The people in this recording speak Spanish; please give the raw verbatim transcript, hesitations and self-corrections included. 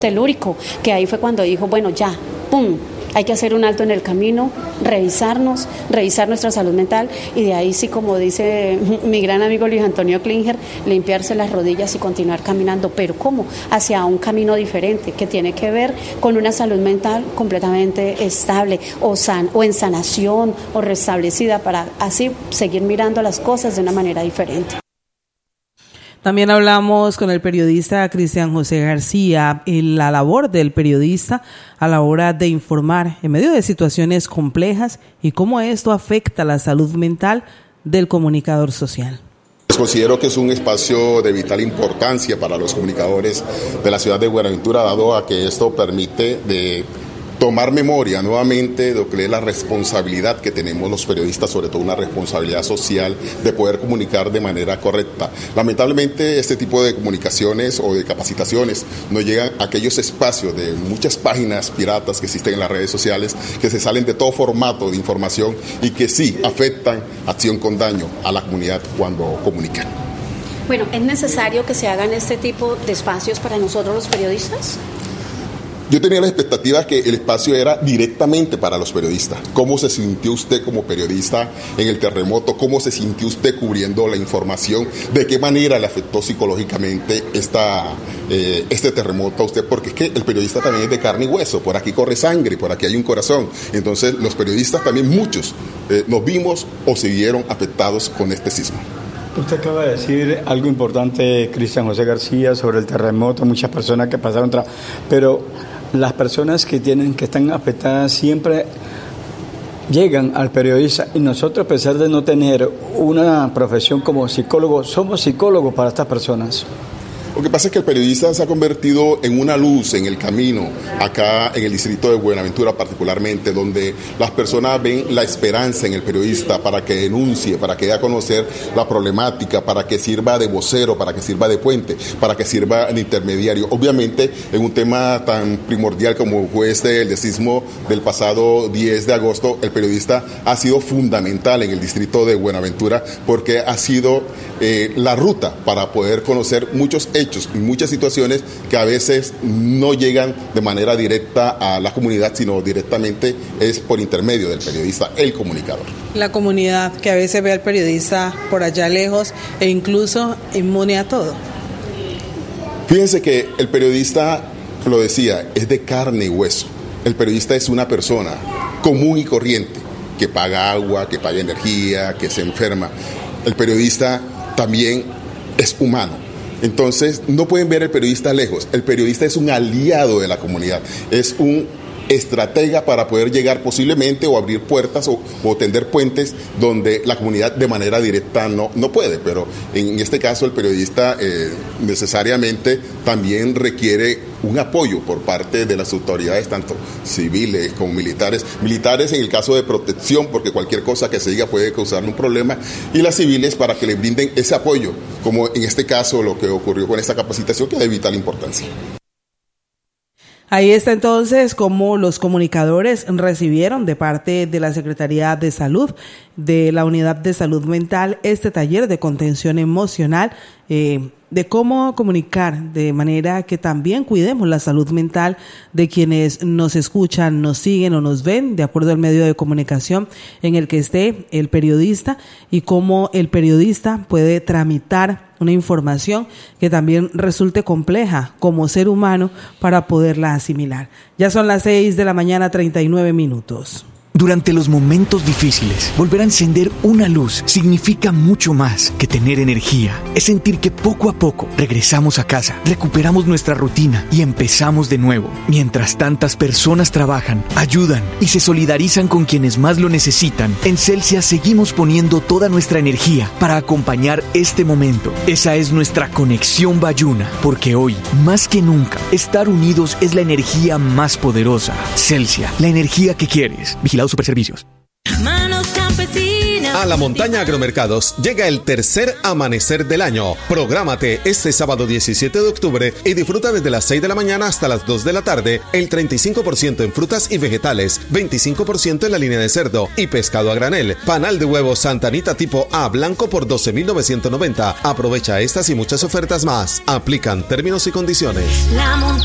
telúrico, que ahí fue cuando dijo, bueno, ya, pum, hay que hacer un alto en el camino, revisarnos, revisar nuestra salud mental y de ahí sí, como dice mi gran amigo Luis Antonio Klinger, limpiarse las rodillas y continuar caminando, pero ¿cómo? Hacia un camino diferente que tiene que ver con una salud mental completamente estable o, san, o en sanación o restablecida para así seguir mirando las cosas de una manera diferente. También hablamos con el periodista Cristian José García en la labor del periodista a la hora de informar en medio de situaciones complejas y cómo esto afecta la salud mental del comunicador social. Considero que es un espacio de vital importancia para los comunicadores de la ciudad de Buenaventura, dado a que esto permite de tomar memoria nuevamente de lo que es la responsabilidad que tenemos los periodistas, sobre todo una responsabilidad social de poder comunicar de manera correcta. Lamentablemente este tipo de comunicaciones o de capacitaciones no llegan a aquellos espacios de muchas páginas piratas que existen en las redes sociales, que se salen de todo formato de información y que sí afectan acción con daño a la comunidad cuando comunican. Bueno, ¿es necesario que se hagan este tipo de espacios para nosotros los periodistas? Yo tenía la expectativa que el espacio era directamente para los periodistas. ¿Cómo se sintió usted como periodista en el terremoto? ¿Cómo se sintió usted cubriendo la información? ¿De qué manera le afectó psicológicamente esta, eh, este terremoto a usted? Porque es que el periodista también es de carne y hueso. Por aquí corre sangre, por aquí hay un corazón. Entonces los periodistas también, muchos, eh, nos vimos o se vieron afectados con este sismo. Usted acaba de decir algo importante, Cristian José García, sobre el terremoto, muchas personas que pasaron, tra- pero las personas que tienen que están afectadas siempre llegan al periodista y nosotros, a pesar de no tener una profesión como psicólogo, somos psicólogos para estas personas. Lo que pasa es que el periodista se ha convertido en una luz en el camino, acá en el distrito de Buenaventura particularmente, donde las personas ven la esperanza en el periodista para que denuncie, para que dé a conocer la problemática, para que sirva de vocero, para que sirva de puente, para que sirva de intermediario. Obviamente, en un tema tan primordial como fue este, el sismo del pasado diez de agosto, el periodista ha sido fundamental en el distrito de Buenaventura porque ha sido eh, la ruta para poder conocer muchos hechos y muchas situaciones que a veces no llegan de manera directa a la comunidad, sino directamente es por intermedio del periodista, el comunicador. La comunidad que a veces ve al periodista por allá lejos e incluso inmune a todo. Fíjense que el periodista, lo decía, es de carne y hueso. El periodista es una persona común y corriente que paga agua, que paga energía, que se enferma. El periodista también es humano. Entonces, no pueden ver al periodista lejos. El periodista es un aliado de la comunidad, es un estratega para poder llegar posiblemente o abrir puertas o, o tender puentes donde la comunidad de manera directa no, no puede. Pero en este caso el periodista eh, necesariamente también requiere un apoyo por parte de las autoridades, tanto civiles como militares. Militares en el caso de protección, porque cualquier cosa que se diga puede causarle un problema, y las civiles para que le brinden ese apoyo, como en este caso lo que ocurrió con esta capacitación, que es de vital importancia. Ahí está entonces cómo los comunicadores recibieron de parte de la Secretaría de Salud, de la Unidad de Salud Mental, este taller de contención emocional, eh, de cómo comunicar de manera que también cuidemos la salud mental de quienes nos escuchan, nos siguen o nos ven, de acuerdo al medio de comunicación en el que esté el periodista, y cómo el periodista puede tramitar una información que también resulte compleja como ser humano para poderla asimilar. Ya son las seis de la mañana, treinta y nueve minutos. Durante los momentos difíciles, volver a encender una luz significa mucho más que tener energía. Es sentir que poco a poco regresamos a casa, recuperamos nuestra rutina y empezamos de nuevo. Mientras tantas personas trabajan, ayudan y se solidarizan con quienes más lo necesitan, en Celsia seguimos poniendo toda nuestra energía para acompañar este momento. Esa es nuestra conexión Bayuna, porque hoy, más que nunca, estar unidos es la energía más poderosa. Celsia, la energía que quieres. Vigilado Superservicios. Manos campesinas. A la Montaña Agromercados llega el tercer amanecer del año. Prográmate este sábado diecisiete de octubre y disfruta desde las seis de la mañana hasta las dos de la tarde el treinta y cinco por ciento en frutas y vegetales, veinticinco por ciento en la línea de cerdo y pescado a granel. Panal de huevo Santa Anita tipo A blanco por doce mil novecientos noventa. Aprovecha estas y muchas ofertas más. Aplican términos y condiciones. La